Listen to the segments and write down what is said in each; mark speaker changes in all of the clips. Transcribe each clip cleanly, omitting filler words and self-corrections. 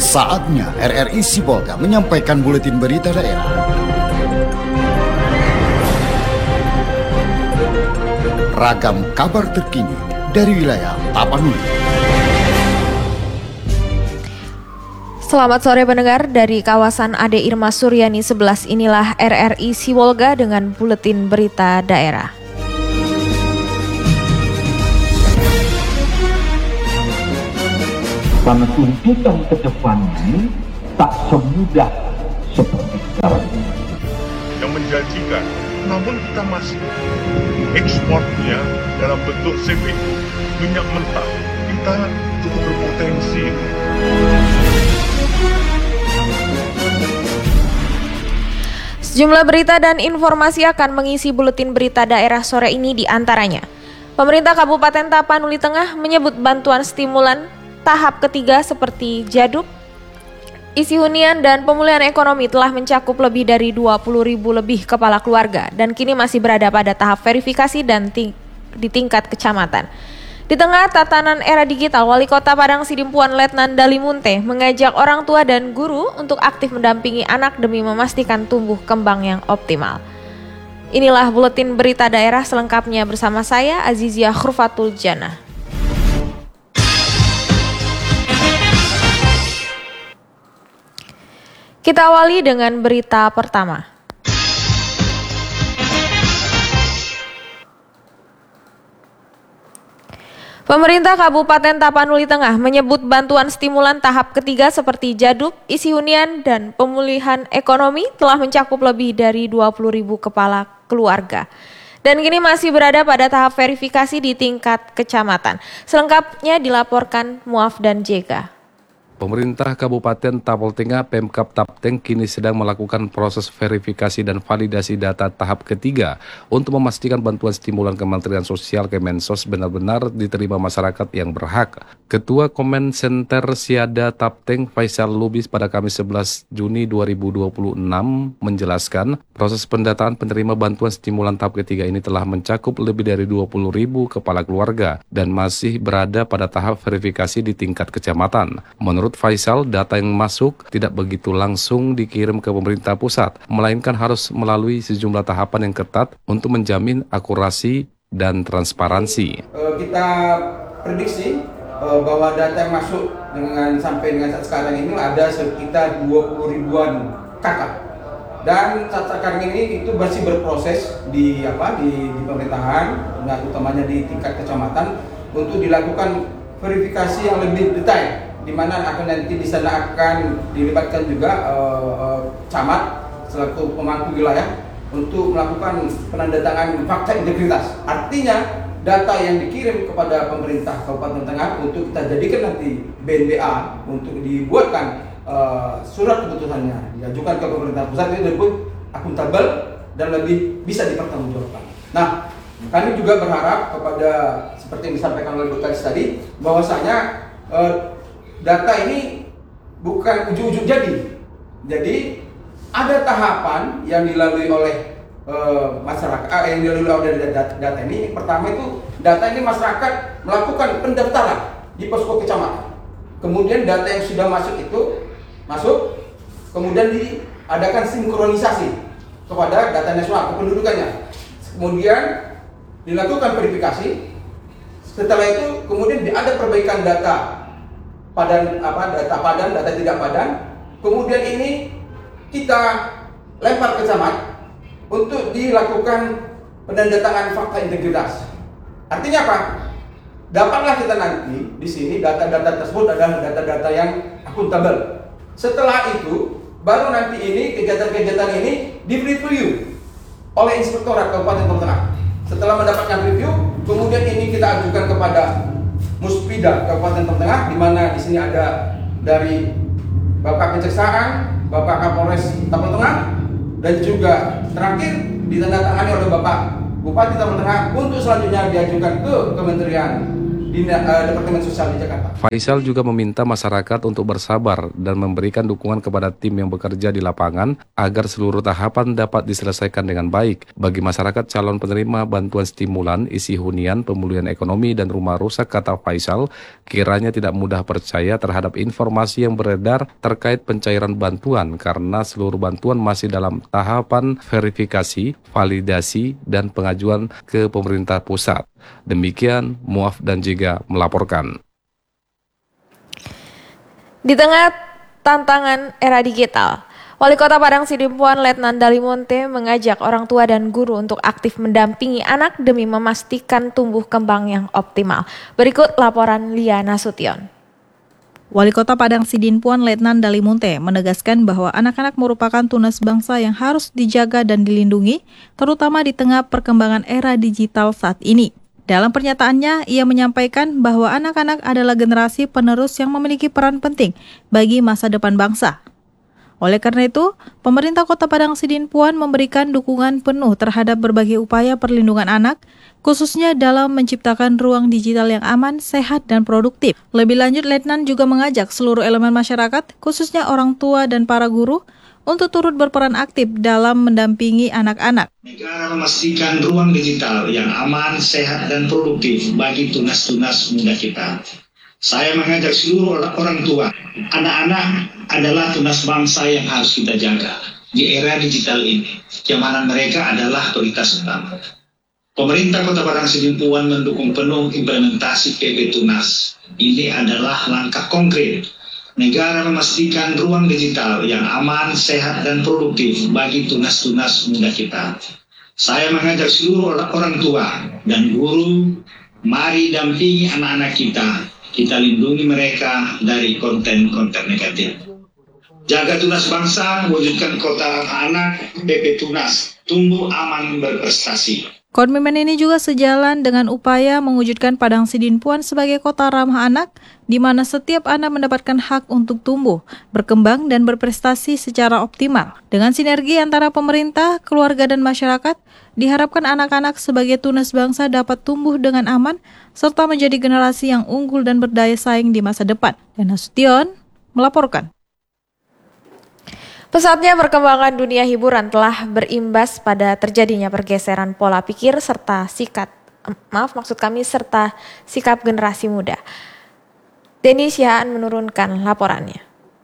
Speaker 1: Saatnya RRI Sibolga menyampaikan buletin berita daerah. Ragam kabar terkini dari wilayah Tapanuli.
Speaker 2: Selamat sore pendengar, dari kawasan Ade Irma Suryani 11 inilah RRI Sibolga dengan buletin berita daerah.
Speaker 3: Karena tuntutan ke depan ini tak semudah seperti sekarang ini.
Speaker 4: Yang menjanjikan, namun kita masih ekspornya dalam bentuk CPO, minyak mentah, kita cukup berpotensi.
Speaker 2: Sejumlah berita dan informasi akan mengisi buletin berita daerah sore ini, di antaranya pemerintah Kabupaten Tapanuli Tengah menyebut bantuan stimulan tahap ketiga seperti jaduk, isi hunian, dan pemulihan ekonomi telah mencakup lebih dari 20.000 lebih kepala keluarga dan kini masih berada pada tahap verifikasi dan di tingkat kecamatan. Di tengah tatanan era digital, Wali Kota Padang Sidimpuan Letnan Dalimunte mengajak orang tua dan guru untuk aktif mendampingi anak demi memastikan tumbuh kembang yang optimal. Inilah buletin berita daerah selengkapnya bersama saya Azizia Khurfatul Jannah. Kita awali dengan berita pertama. Pemerintah Kabupaten Tapanuli Tengah menyebut bantuan stimulan tahap ketiga seperti jaduk, isi hunian, dan pemulihan ekonomi telah mencakup lebih dari 20.000 kepala keluarga dan kini masih berada pada tahap verifikasi di tingkat kecamatan. Selengkapnya dilaporkan Muaf dan Jega.
Speaker 5: Pemerintah Kabupaten Tapal Tengah Pemkab Tapteng kini sedang melakukan proses verifikasi dan validasi data tahap ketiga untuk memastikan bantuan stimulan Kementerian Sosial Kemensos benar-benar diterima masyarakat yang berhak. Ketua Komen Center Siada Tapteng Faisal Lubis pada Kamis 11 Juni 2026 menjelaskan proses pendataan penerima bantuan stimulan tahap ketiga ini telah mencakup lebih dari 20.000 kepala keluarga dan masih berada pada tahap verifikasi di tingkat kecamatan. Menurut Faisal, data yang masuk tidak begitu langsung dikirim ke pemerintah pusat, melainkan harus melalui sejumlah tahapan yang ketat untuk menjamin akurasi dan transparansi.
Speaker 6: Kita prediksi bahwa data yang masuk sampai dengan saat sekarang ini ada sekitar 20 ribuan kakak. Dan saat sekarang ini itu masih berproses di pemerintahan, utamanya di tingkat kecamatan untuk dilakukan verifikasi yang lebih detail, di mana akan nanti di sana akan dilibatkan juga camat selaku pemangku wilayah untuk melakukan penandatanganan fakta integritas. Artinya data yang dikirim kepada pemerintah Kabupaten Tengah untuk kita jadikan nanti BNBA untuk dibuatkan surat keputusannya diajukan ke pemerintah pusat itu lebih akuntabel dan lebih bisa dipertanggungjawabkan. Nah, kami juga berharap kepada seperti yang disampaikan oleh Bu Kadis tadi bahwasanya data ini bukan ujuk-ujuk jadi. Jadi ada tahapan yang dilalui oleh masyarakat, yang dilalui oleh data ini. Pertama itu data ini masyarakat melakukan pendaftaran di posko kecamatan. Kemudian data yang sudah masuk itu kemudian diadakan sinkronisasi kepada data nasional kependudukannya. Kemudian dilakukan verifikasi. Setelah itu kemudian ada perbaikan data data padan, data tidak padan. Kemudian ini kita lempar ke camat untuk dilakukan penandatanganan fakta integritas. Artinya apa? Dapatlah kita nanti di sini data-data tersebut adalah data-data yang akuntabel. Setelah itu baru nanti ini kegiatan-kegiatan ini di-review oleh Inspektorat Kabupaten Tapal Tengah. Setelah mendapatkan review, kemudian ini kita ajukan kepada Muspida Kabupaten Tapal Tengah, di mana di sini ada dari Bapak Kejaksaan, Bapak Kapolres Tapal Tengah, dan juga terakhir ditandatangani oleh Bapak Bupati Tapal Tengah untuk selanjutnya diajukan ke Kementerian di Departemen Sosial di Jakarta.
Speaker 5: Faisal juga meminta masyarakat untuk bersabar dan memberikan dukungan kepada tim yang bekerja di lapangan agar seluruh tahapan dapat diselesaikan dengan baik. Bagi masyarakat calon penerima bantuan stimulan, isi hunian, pemulihan ekonomi, dan rumah rusak, kata Faisal, kiranya tidak mudah percaya terhadap informasi yang beredar terkait pencairan bantuan karena seluruh bantuan masih dalam tahapan verifikasi, validasi, dan pengajuan ke pemerintah pusat. Demikian Muaf dan Jega melaporkan.
Speaker 2: Di tengah tantangan era digital, Wali Kota Padang Sidimpuan Letnan Dalimonte mengajak orang tua dan guru untuk aktif mendampingi anak demi memastikan tumbuh kembang yang optimal. Berikut laporan Lia Nasution.
Speaker 7: Wali Kota Padang Sidimpuan Letnan Dalimonte menegaskan bahwa anak-anak merupakan tunas bangsa yang harus dijaga dan dilindungi, terutama di tengah perkembangan era digital saat ini. Dalam pernyataannya, ia menyampaikan bahwa anak-anak adalah generasi penerus yang memiliki peran penting bagi masa depan bangsa. Oleh karena itu, pemerintah Kota Padang Sidimpuan memberikan dukungan penuh terhadap berbagai upaya perlindungan anak, khususnya dalam menciptakan ruang digital yang aman, sehat, dan produktif. Lebih lanjut, Letnan juga mengajak seluruh elemen masyarakat, khususnya orang tua dan para guru, untuk turut berperan aktif dalam mendampingi anak-anak.
Speaker 8: Negara memastikan ruang digital yang aman, sehat, dan produktif bagi tunas-tunas muda kita. Saya mengajak seluruh orang tua, anak-anak adalah tunas bangsa yang harus kita jaga di era digital ini, yang mana mereka adalah prioritas utama. Pemerintah Kota Padang Sidimpuan mendukung penuh implementasi PP Tunas. Ini adalah langkah konkret. Negara memastikan ruang digital yang aman, sehat, dan produktif bagi tunas-tunas muda kita. Saya mengajak seluruh orang tua dan guru, mari dampingi anak-anak kita. Kita lindungi mereka dari konten-konten negatif. Jaga tunas bangsa, wujudkan kota ramah anak, PP Tunas, tumbuh aman berprestasi.
Speaker 7: Komitmen ini juga sejalan dengan upaya mewujudkan Padang Sidimpuan sebagai kota ramah anak, di mana setiap anak mendapatkan hak untuk tumbuh, berkembang, dan berprestasi secara optimal. Dengan sinergi antara pemerintah, keluarga, dan masyarakat, diharapkan anak-anak sebagai tunas bangsa dapat tumbuh dengan aman, serta menjadi generasi yang unggul dan berdaya saing di masa depan. Dan Nasution melaporkan.
Speaker 2: Pesatnya perkembangan dunia hiburan telah berimbas pada terjadinya pergeseran pola pikir serta sikap generasi muda. Denny Sihaan menurunkan laporannya.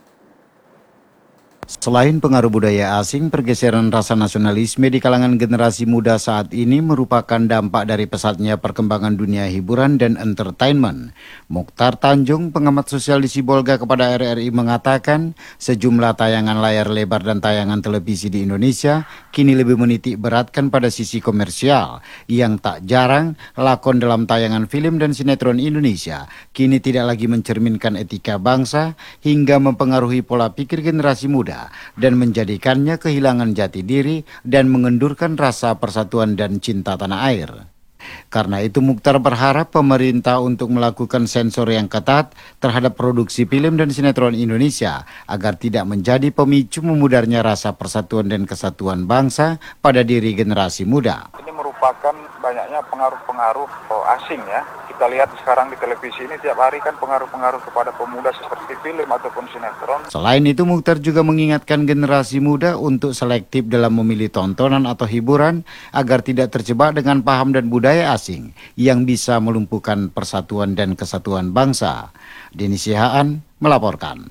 Speaker 1: Selain pengaruh budaya asing, pergeseran rasa nasionalisme di kalangan generasi muda saat ini merupakan dampak dari pesatnya perkembangan dunia hiburan dan entertainment. Mukhtar Tanjung, pengamat sosial di Sibolga kepada RRI mengatakan, sejumlah tayangan layar lebar dan tayangan televisi di Indonesia kini lebih menitik beratkan pada sisi komersial. Yang tak jarang, lakon dalam tayangan film dan sinetron Indonesia kini tidak lagi mencerminkan etika bangsa hingga mempengaruhi pola pikir generasi muda dan menjadikannya kehilangan jati diri dan mengendurkan rasa persatuan dan cinta tanah air. Karena itu Mukhtar berharap pemerintah untuk melakukan sensor yang ketat terhadap produksi film dan sinetron Indonesia agar tidak menjadi pemicu memudarnya rasa persatuan dan kesatuan bangsa pada diri generasi muda.
Speaker 9: Ini merupakan banyaknya pengaruh-pengaruh asing ya. Kita lihat sekarang di televisi ini tiap hari kan pengaruh-pengaruh kepada pemuda seperti film ataupun sinetron.
Speaker 1: Selain itu Mukhtar juga mengingatkan generasi muda untuk selektif dalam memilih tontonan atau hiburan agar tidak terjebak dengan paham dan budaya asing yang bisa melumpuhkan persatuan dan kesatuan bangsa. Denny Sihaan melaporkan.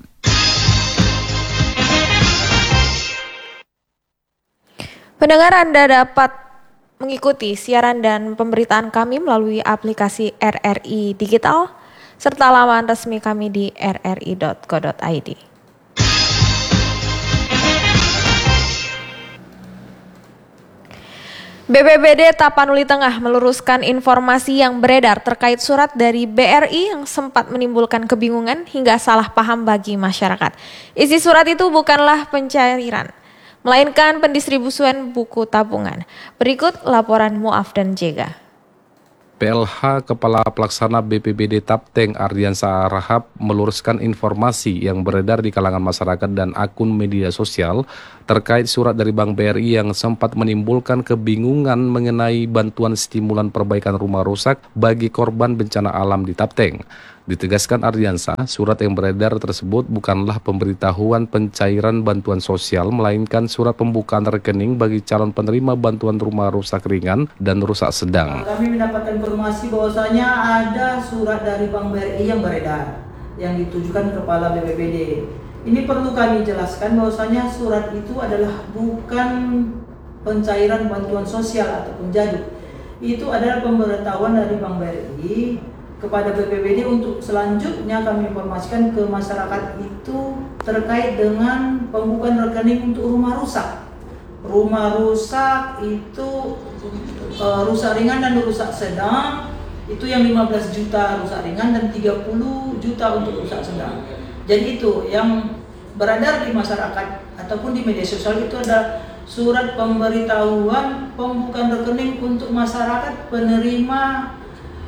Speaker 2: Pendengar, Anda dapat mengikuti siaran dan pemberitaan kami melalui aplikasi RRI Digital serta laman resmi kami di rri.co.id. BPBD Tapanuli Tengah meluruskan informasi yang beredar terkait surat dari BRI yang sempat menimbulkan kebingungan hingga salah paham bagi masyarakat. Isi surat itu bukanlah pencairan, melainkan pendistribusian buku tabungan. Berikut laporan Muaf dan Jega.
Speaker 5: PLH Kepala Pelaksana BPBD Tapteng Ardiansa Rahab meluruskan informasi yang beredar di kalangan masyarakat dan akun media sosial terkait surat dari Bank BRI yang sempat menimbulkan kebingungan mengenai bantuan stimulan perbaikan rumah rusak bagi korban bencana alam di Tapteng. Ditegaskan Ardiansa, surat yang beredar tersebut bukanlah pemberitahuan pencairan bantuan sosial, melainkan surat pembukaan rekening bagi calon penerima bantuan rumah rusak ringan dan rusak sedang.
Speaker 10: Kami mendapatkan informasi bahwasanya ada surat dari Bank BRI yang beredar, yang ditujukan Kepala BPBD. Ini perlu kami jelaskan bahwasanya surat itu adalah bukan pencairan bantuan sosial ataupun jaduk. Itu adalah pemberitahuan dari Bank BRI kepada BPBD untuk selanjutnya kami informasikan ke masyarakat itu terkait dengan pembukaan rekening untuk rumah rusak. Rumah rusak itu rusak ringan dan rusak sedang, itu yang 15 juta rusak ringan dan 30 juta untuk rusak sedang. Jadi itu yang beredar di masyarakat ataupun di media sosial itu ada surat pemberitahuan pembukaan rekening untuk masyarakat penerima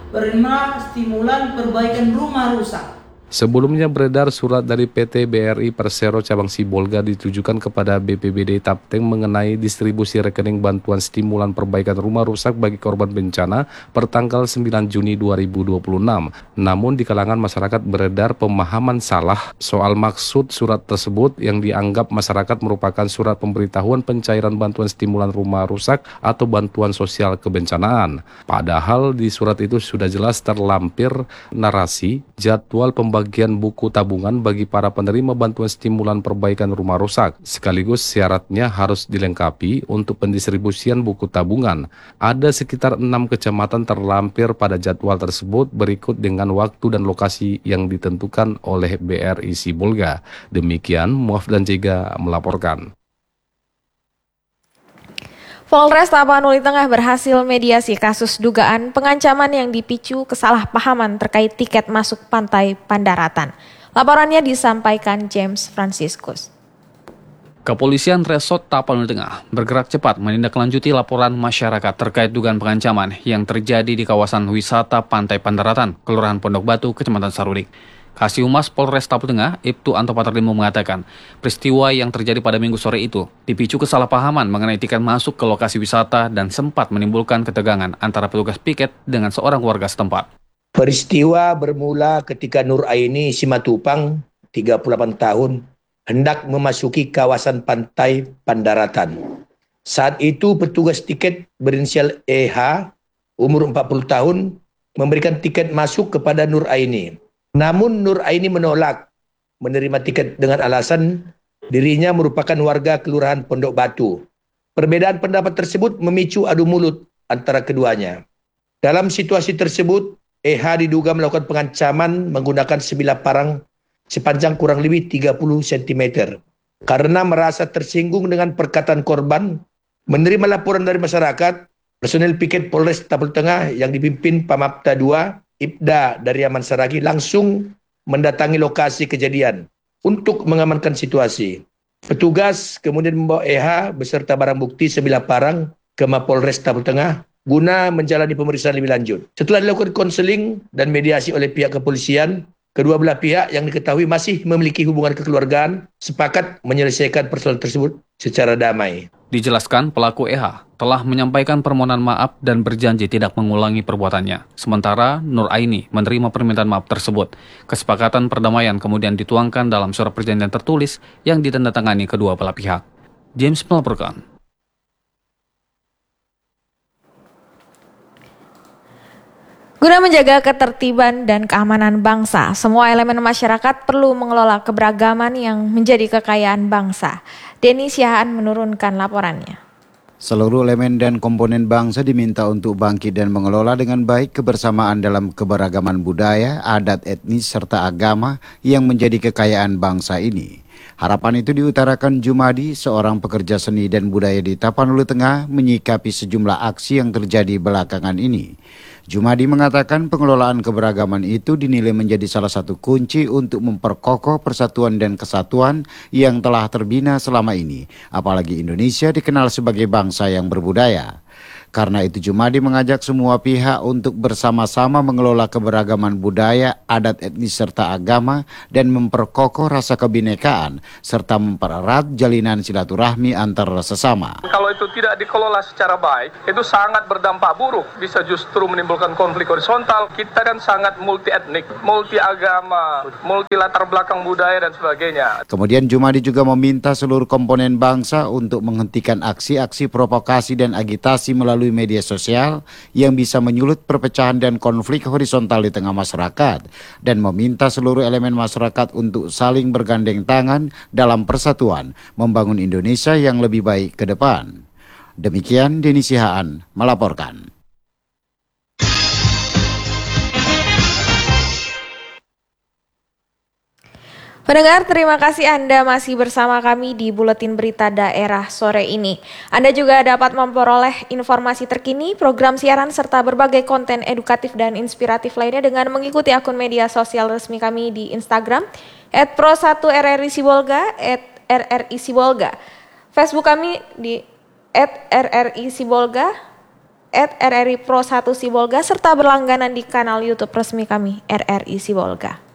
Speaker 10: stimulan perbaikan rumah rusak.
Speaker 5: Sebelumnya beredar surat dari PT BRI Persero Cabang Sibolga ditujukan kepada BPBD Tapteng mengenai distribusi rekening bantuan stimulan perbaikan rumah rusak bagi korban bencana per tanggal 9 Juni 2026. Namun di kalangan masyarakat beredar pemahaman salah soal maksud surat tersebut yang dianggap masyarakat merupakan surat pemberitahuan pencairan bantuan stimulan rumah rusak atau bantuan sosial kebencanaan. Padahal di surat itu sudah jelas terlampir narasi jadwal pembagian buku tabungan bagi para penerima bantuan stimulan perbaikan rumah rusak. Sekaligus syaratnya harus dilengkapi untuk pendistribusian buku tabungan. Ada sekitar 6 kecamatan terlampir pada jadwal tersebut berikut dengan waktu dan lokasi yang ditentukan oleh BRI Sibolga. Demikian Muaf dan Jega melaporkan.
Speaker 2: Polres Tapanuli Tengah berhasil mediasi kasus dugaan pengancaman yang dipicu kesalahpahaman terkait tiket masuk Pantai Pandaratan. Laporannya disampaikan James Franciscus.
Speaker 11: Kepolisian Resort Tapanuli Tengah bergerak cepat menindaklanjuti laporan masyarakat terkait dugaan pengancaman yang terjadi di kawasan wisata Pantai Pandaratan, Kelurahan Pondok Batu, Kecamatan Sarudik. Kasih Humas Polres Tapanuli Tengah, Ibtu Anto Paterlimo mengatakan, peristiwa yang terjadi pada Minggu sore itu dipicu kesalahpahaman mengenai tiket masuk ke lokasi wisata dan sempat menimbulkan ketegangan antara petugas piket dengan seorang warga setempat.
Speaker 12: Peristiwa bermula ketika Nur Aini Simatupang, 38 tahun, hendak memasuki kawasan Pantai Pandaratan. Saat itu petugas tiket berinisial EH, umur 40 tahun, memberikan tiket masuk kepada Nur Aini. Namun Nur Aini menolak menerima tiket dengan alasan dirinya merupakan warga Kelurahan Pondok Batu. Perbedaan pendapat tersebut memicu adu mulut antara keduanya. Dalam situasi tersebut, EH diduga melakukan pengancaman menggunakan sebilah parang sepanjang kurang lebih 30 cm. Karena merasa tersinggung dengan perkataan korban, menerima laporan dari masyarakat, personel piket Polres Tapanuli Tengah yang dipimpin Pamapta II, Ibda dari Yaman Saragi langsung mendatangi lokasi kejadian untuk mengamankan situasi. Petugas kemudian membawa EH beserta barang bukti sebilah parang ke Mapolres Tapanuli Tengah guna menjalani pemeriksaan lebih lanjut. Setelah dilakukan konseling dan mediasi oleh pihak kepolisian, kedua belah pihak yang diketahui masih memiliki hubungan kekeluargaan sepakat menyelesaikan persoalan tersebut secara damai.
Speaker 11: Dijelaskan pelaku EH telah menyampaikan permohonan maaf dan berjanji tidak mengulangi perbuatannya. Sementara Nur Aini menerima permintaan maaf tersebut. Kesepakatan perdamaian kemudian dituangkan dalam surat perjanjian tertulis yang ditandatangani kedua belah pihak. James melaporkan.
Speaker 2: Guna menjaga ketertiban dan keamanan bangsa, semua elemen masyarakat perlu mengelola keberagaman yang menjadi kekayaan bangsa. Denny Siahaan menurunkan laporannya.
Speaker 1: Seluruh elemen dan komponen bangsa diminta untuk bangkit dan mengelola dengan baik kebersamaan dalam keberagaman budaya, adat etnis, serta agama yang menjadi kekayaan bangsa ini. Harapan itu diutarakan Jumadi, seorang pekerja seni dan budaya di Tapanuli Tengah, menyikapi sejumlah aksi yang terjadi belakangan ini. Jumadi mengatakan pengelolaan keberagaman itu dinilai menjadi salah satu kunci untuk memperkokoh persatuan dan kesatuan yang telah terbina selama ini, apalagi Indonesia dikenal sebagai bangsa yang berbudaya. Karena itu Jumadi mengajak semua pihak untuk bersama-sama mengelola keberagaman budaya, adat etnis serta agama dan memperkokoh rasa kebinekaan serta mempererat jalinan silaturahmi antar sesama.
Speaker 13: Kalau itu tidak dikelola secara baik, itu sangat berdampak buruk, bisa justru menimbulkan konflik horizontal. Kita kan sangat multi etnik, multi agama, multi latar belakang budaya dan sebagainya.
Speaker 1: Kemudian Jumadi juga meminta seluruh komponen bangsa untuk menghentikan aksi-aksi provokasi dan agitasi melalui media sosial yang bisa menyulut perpecahan dan konflik horizontal di tengah masyarakat dan meminta seluruh elemen masyarakat untuk saling bergandeng tangan dalam persatuan membangun Indonesia yang lebih baik ke depan. Demikian Denny Sihaan melaporkan.
Speaker 2: Pendengar, terima kasih Anda masih bersama kami di Buletin Berita Daerah sore ini. Anda juga dapat memperoleh informasi terkini, program siaran, serta berbagai konten edukatif dan inspiratif lainnya dengan mengikuti akun media sosial resmi kami di Instagram, @pro1rrisibolga, @rrisibolga. Facebook kami di @rrisibolga, @rripro1sibolga, serta berlangganan di kanal YouTube resmi kami, RRI Sibolga.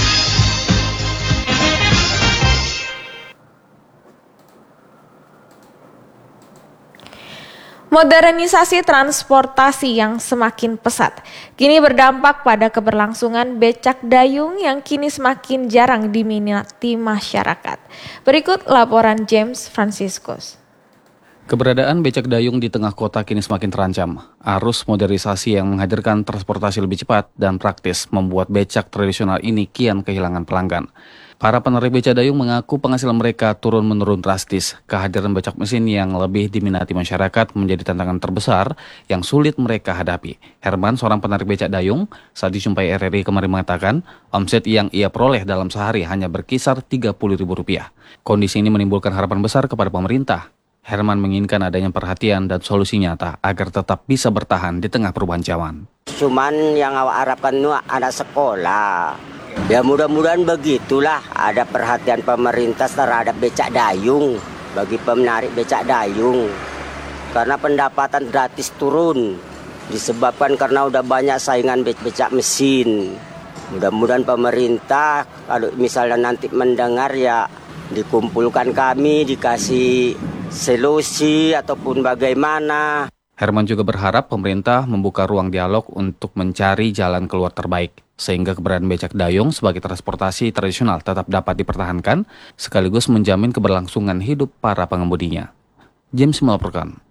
Speaker 2: Modernisasi transportasi yang semakin pesat kini berdampak pada keberlangsungan becak dayung yang kini semakin jarang diminati masyarakat. Berikut laporan James Franciscus.
Speaker 11: Keberadaan becak dayung di tengah kota kini semakin terancam. Arus modernisasi yang menghadirkan transportasi lebih cepat dan praktis membuat becak tradisional ini kian kehilangan pelanggan. Para penarik becak dayung mengaku penghasilan mereka turun-menurun drastis. Kehadiran becak mesin yang lebih diminati masyarakat menjadi tantangan terbesar yang sulit mereka hadapi. Herman, seorang penarik becak dayung, saat dijumpai RRI kemarin mengatakan, omset yang ia peroleh dalam sehari hanya berkisar Rp30.000. Kondisi ini menimbulkan harapan besar kepada pemerintah. Herman menginginkan adanya perhatian dan solusi nyata agar tetap bisa bertahan di tengah perubahan zaman.
Speaker 14: Cuman yang awak harapkan itu ada sekolah. Ya mudah-mudahan begitulah, ada perhatian pemerintah terhadap becak dayung bagi penarik becak dayung. Karena pendapatan gratis turun disebabkan karena udah banyak saingan becak mesin. Mudah-mudahan pemerintah kalau misalnya nanti mendengar ya dikumpulkan kami, dikasih solusi ataupun bagaimana.
Speaker 11: Herman juga berharap pemerintah membuka ruang dialog untuk mencari jalan keluar terbaik, sehingga keberadaan becak dayung sebagai transportasi tradisional tetap dapat dipertahankan, sekaligus menjamin keberlangsungan hidup para pengemudinya. James melaporkan.